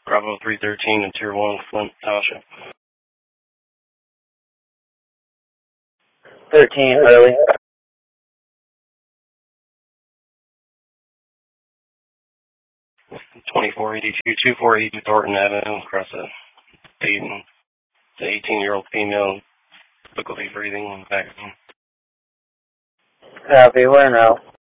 Bravo 313 in Tier 1, Flint Township. 13 early. 2482 Thornton Avenue, across the 18-year-old female, difficulty breathing in the back room. Copy, we're in route.